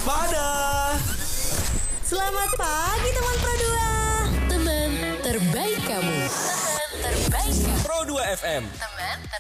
Waspada. Selamat pagi teman Pro 2. Teman terbaik kamu. Pro 2 FM. Teman